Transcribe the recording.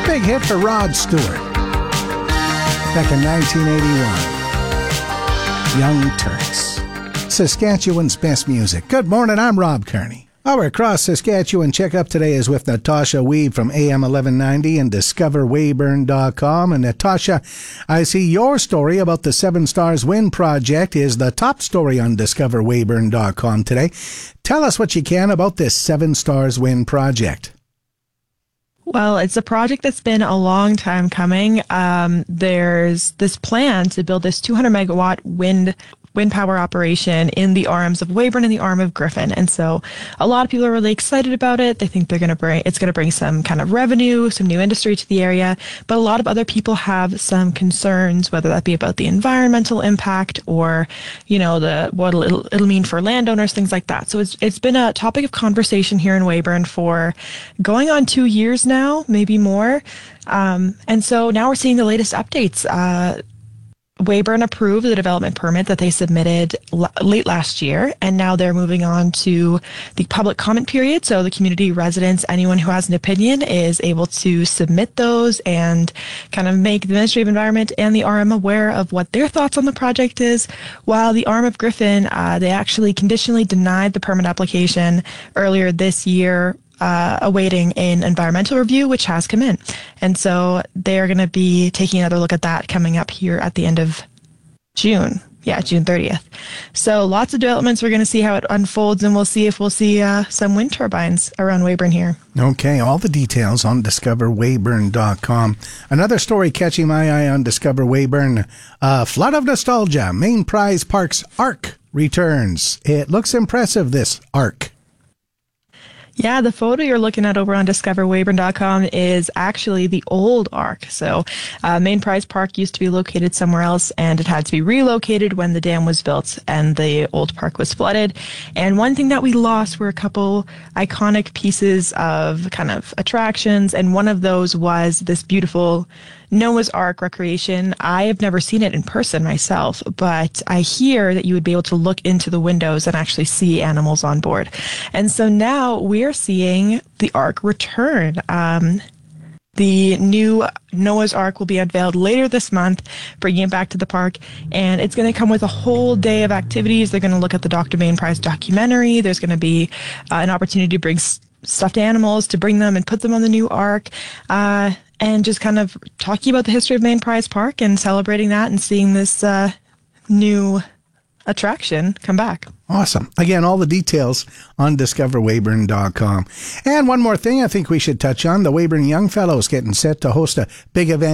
Big hit for Rod Stewart back in 1981. Young Turks. Saskatchewan's best music. Good morning, I'm Rob Kearney. Our Across Saskatchewan checkup today is with Natasha Weed from AM 1190 and DiscoverWeyburn.com. And Natasha, I see your story about the Seven Stars Wind Project is the top story on DiscoverWeyburn.com today. Tell us what you can about this Seven Stars Wind Project. Well, it's a project that's been a long time coming. There's this plan to build this 200 megawatt wind power operation in the arms of Weyburn and the arm of Griffin. And so a lot of people are really excited about it. They think it's going to bring some kind of revenue, some new industry to the area. But a lot of other people have some concerns, whether that be about the environmental impact or, what it'll mean for landowners, things like that. So it's been a topic of conversation here in Weyburn for going on 2 years now, maybe more. And so now we're seeing the latest updates. Weyburn approved the development permit that they submitted late last year, and now they're moving on to the public comment period. So the community residents, anyone who has an opinion, is able to submit those and kind of make the Ministry of Environment and the RM aware of what their thoughts on the project is. While the arm of Griffin, they actually conditionally denied the permit application earlier this year, awaiting an environmental review, which has come in. And so they're going to be taking another look at that coming up here at the end of June. Yeah, June 30th. So lots of developments. We're going to see how it unfolds, and we'll see if we'll see some wind turbines around Weyburn here. Okay, all the details on DiscoverWeyburn.com. Another story catching my eye on Discover Weyburn. Flood of nostalgia. Main Prize Park's Ark returns. It looks impressive, this Ark. Yeah, the photo you're looking at over on DiscoverWeyburn.com is actually the old Ark. So Main Prize Park used to be located somewhere else, and it had to be relocated when the dam was built and the old park was flooded. And one thing that we lost were a couple iconic pieces of kind of attractions, and one of those was this beautiful Noah's Ark recreation. I have never seen it in person myself, but I hear that you would be able to look into the windows and actually see animals on board. And so now we're seeing the Ark return. The new Noah's Ark will be unveiled later this month, bringing it back to the park, and it's going to come with a whole day of activities. They're going to look at the Dr. Main Prize documentary. There's going to be an opportunity to bring stuffed animals, to bring them and put them on the new Ark, and just kind of talking about the history of Main Prize Park and celebrating that and seeing this new attraction come back. Awesome. Again, all the details on DiscoverWeyburn.com. And one more thing I think we should touch on. The Weyburn Young Fellows getting set to host a big event